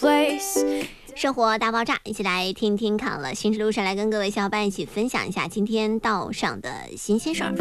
生活大爆炸，一起来听听看了。行驶路上来跟各位小伙伴一起分享一下今天道上的新鲜事儿。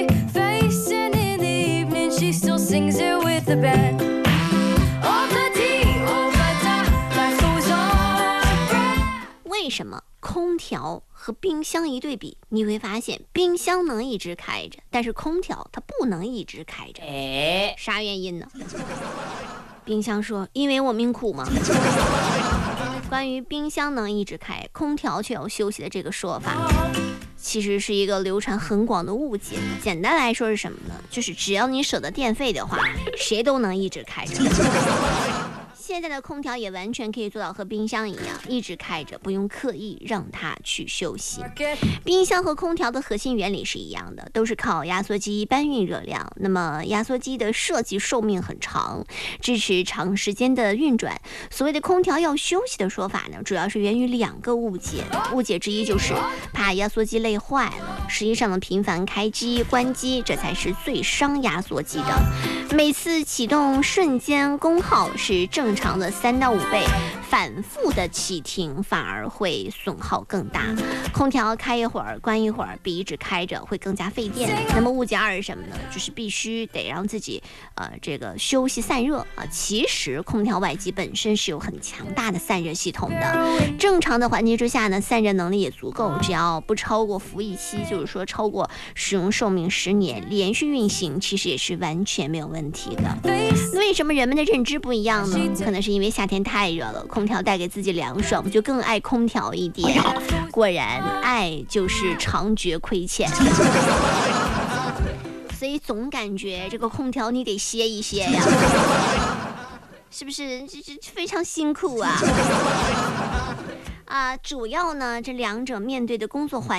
为什么空调和冰箱一对比，你会发现冰箱能一直开着，但是空调它不能一直开着？啥原因呢？冰箱说：“因为我命苦嘛。”关于冰箱能一直开，空调却要休息的这个说法，其实是一个流传很广的误解。简单来说是什么呢？就是只要你舍得电费的话，谁都能一直开着。现在的空调也完全可以做到和冰箱一样一直开着，不用刻意让它去休息。冰箱和空调的核心原理是一样的，都是靠压缩机搬运热量。那么压缩机的设计寿命很长，支持长时间的运转。所谓的空调要休息的说法呢，主要是源于2个误解。误解之一就是怕压缩机累坏了，实际上呢，频繁开机关机，这才是最伤压缩机的。每次启动瞬间功耗是正常的3到5倍，反复的启停反而会损耗更大。空调开一会儿关一会儿，比一直开着会更加费电。那么误解2是什么呢？就是必须得让自己这个休息散热啊。其实空调外机本身是有很强大的散热系统的，正常的环境之下呢，散热能力也足够，只要不超过服役期，就是说超过使用寿命10年，连续运行其实也是完全没有问题的。为什么人们的认知不一样呢？可能是因为夏天太热了，空调带给自己凉爽，就更爱空调一点。果然爱就是常觉亏欠。所以总感觉这个空调你得歇一歇呀，是不是？这非常辛苦啊。主要呢，这2者面对的工作环境